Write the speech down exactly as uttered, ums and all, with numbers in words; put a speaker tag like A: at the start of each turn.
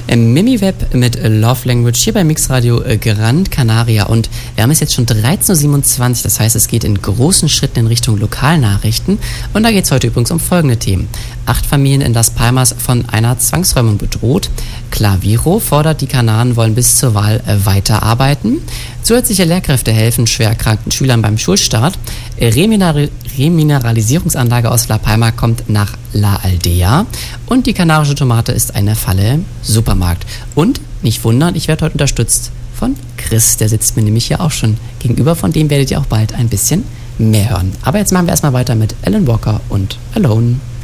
A: Mimi Webb mit Love Language hier bei Mixradio Gran Canaria. Und wir haben es jetzt schon dreizehn Uhr siebenundzwanzig, das heißt, es geht in großen Schritten in Richtung Lokalnachrichten. Und da geht es heute übrigens um folgende Themen. Acht Familien in Las Palmas von einer Zwangsräumung bedroht. Claviro fordert, die Kanaren wollen bis zur Wahl weiterarbeiten. Zusätzliche Lehrkräfte helfen schwer erkrankten Schülern beim Schulstart. Remineral- Remineralisierungsanlage aus La Palma kommt nach La Aldea. Und die kanarische Tomate ist eine Falle im Supermarkt. Und, nicht wundern, ich werde heute unterstützt von Chris. Der sitzt mir nämlich hier auch schon gegenüber. Von dem werdet ihr auch bald ein bisschen mehr hören. Aber jetzt machen wir erstmal weiter mit Alan Walker und Alone.